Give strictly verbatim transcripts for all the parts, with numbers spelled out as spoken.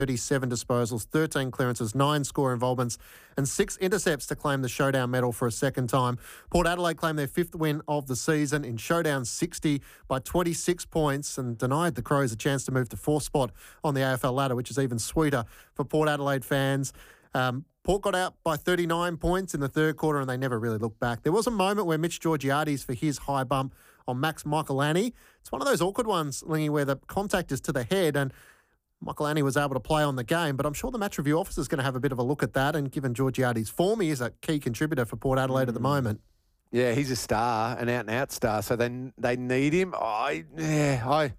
thirty-seven disposals, thirteen clearances, nine score involvements and six intercepts to claim the Showdown medal for a second time. Port Adelaide claimed their fifth win of the season in Showdown sixty by twenty-six points and denied the Crows a chance to move to fourth spot on the A F L ladder, which is even sweeter for Port Adelaide fans. Um, Port got out by thirty-nine points in the third quarter and they never really looked back. There was a moment where Mitch Georgiades for his high bump on Max Michaelani. It's one of those awkward ones, Lingy, where the contact is to the head and Michaelani was able to play on the game, but I'm sure the match review officer is going to have a bit of a look at that, and given Georgiades' form, he is a key contributor for Port Adelaide mm. at the moment. Yeah, he's a star, an out-and-out star, so they, they need him. I, yeah, I...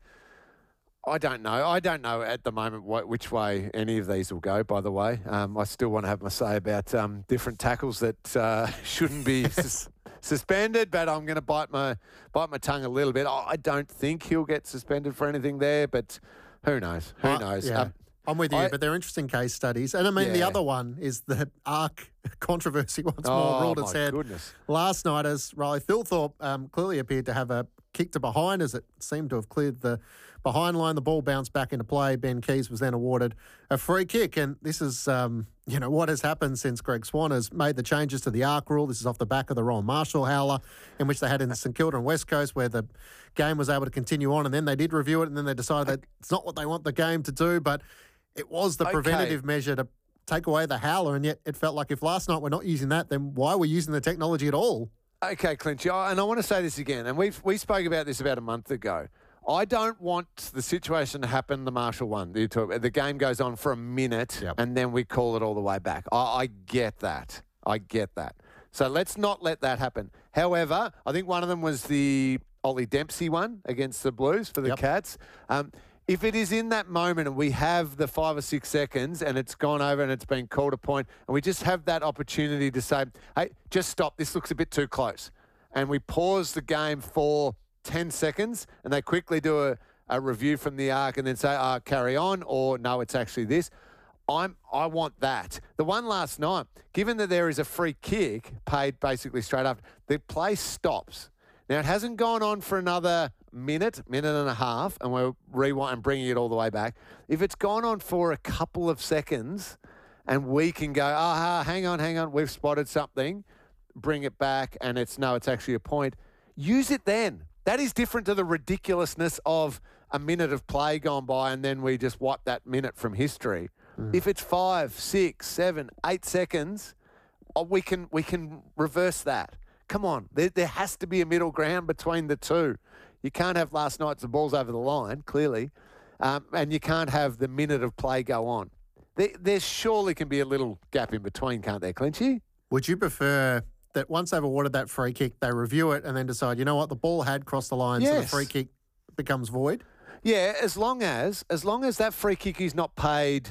I don't know. I don't know at the moment what, which way any of these will go, by the way. Um, I still want to have my say about um, different tackles that uh, shouldn't be sus- suspended, but I'm going to bite my bite my tongue a little bit. I don't think he'll get suspended for anything there, but who knows? Who uh, knows? Yeah. Um, I'm with you, I, but they're interesting case studies. And I mean, yeah. the other one is the ARC controversy once oh, more ruled its head goodness. last night as Riley Thilthorpe um, clearly appeared to have a kick to behind as it seemed to have cleared the behind line. The ball bounced back into play. Ben Keys was then awarded a free kick. And this is, um, you know, what has happened since Greg Swan has made the changes to the ARC rule. This is off the back of the Ron Marshall howler in which they had in St Kilda and West Coast where the game was able to continue on. And then they did review it and then they decided that it's not what they want the game to do, but it was the okay. preventative measure to take away the howler. And yet it felt like if last night we're not using that, then why are we using the technology at all? Okay, Clint, and I want to say this again, and we we spoke about this about a month ago. I don't want the situation to happen, the Marshall one. You talk, the game goes on for a minute, yep. and then we call it all the way back. I, I get that. I get that. So let's not let that happen. However, I think one of them was the Ollie Dempsey one against the Blues for the yep. Cats. Um, If it is in that moment and we have the five or six seconds and it's gone over and it's been called a point and we just have that opportunity to say, hey, just stop, this looks a bit too close. And we pause the game for ten seconds and they quickly do a, a review from the ARC and then say, oh, carry on, or no, it's actually this. I'm, I want that. The one last night, given that there is a free kick paid basically straight after, the play stops. Now, it hasn't gone on for another minute, minute and a half, and we're rewind and bringing it all the way back. If it's gone on for a couple of seconds and we can go, ah, hang on, hang on, we've spotted something, bring it back, and it's, no, it's actually a point, use it then. That is different to the ridiculousness of a minute of play gone by and then we just wipe that minute from history. Mm. If it's five, six, seven, eight seconds, we can we can reverse that. Come on, there, there has to be a middle ground between the two. You can't have last night's the ball's over the line, clearly, um, and you can't have the minute of play go on. There, there surely can be a little gap in between, can't there, Clinchy? Would you prefer that once they've awarded that free kick, they review it and then decide, you know what, the ball had crossed the line, yes. so the free kick becomes void? Yeah, as long as as long as that free kick is not paid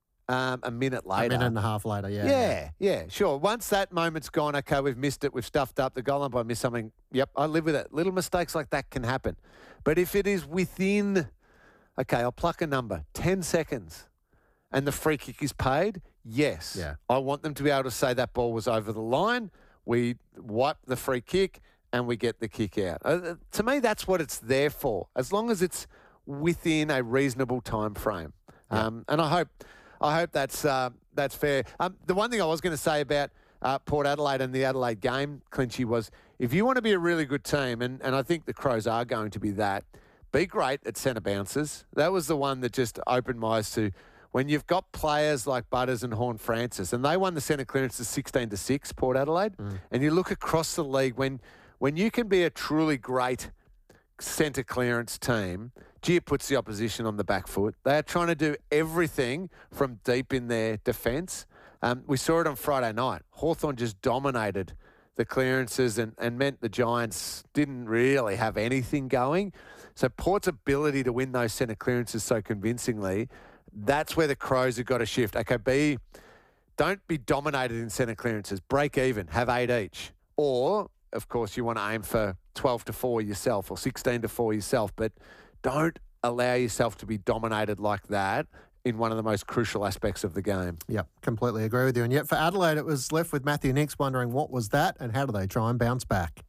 Um, a minute later. A minute and a half later, yeah. Yeah, yeah, sure. Once that moment's gone, okay, we've missed it, we've stuffed up, the goal umpire missed something, yep, I live with it. Little mistakes like that can happen. But if it is within, okay, I'll pluck a number, ten seconds, and the free kick is paid, yes. Yeah. I want them to be able to say that ball was over the line, we wipe the free kick, and we get the kick out. Uh, to me, that's what it's there for, as long as it's within a reasonable time frame. Yeah. Um, and I hope... I hope that's uh, that's fair. Um, the one thing I was going to say about uh, Port Adelaide and the Adelaide game, Clinchy, was if you want to be a really good team, and, and I think the Crows are going to be that, be great at centre bounces. That was the one that just opened my eyes to when you've got players like Butters and Horne-Francis, and they won the centre clearances sixteen to six, Port Adelaide, mm. and you look across the league, when when you can be a truly great centre clearance team, gee, it puts the opposition on the back foot. They are trying to do everything from deep in their defence. Um, we saw it on Friday night. Hawthorn just dominated the clearances and, and meant the Giants didn't really have anything going. So Port's ability to win those centre clearances so convincingly, that's where the Crows have got to shift. Okay, be, don't be dominated in centre clearances. Break even. Have eight each. Or, of course, you want to aim for twelve to four yourself or sixteen to four yourself, but don't allow yourself to be dominated like that in one of the most crucial aspects of the game. Yep, completely agree with you. And yet for Adelaide, it was left with Matthew Nicks wondering what was that and how do they try and bounce back?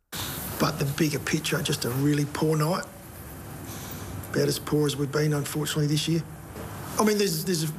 But the bigger picture, just a really poor night. About as poor as we've been, unfortunately, this year. I mean, there's there's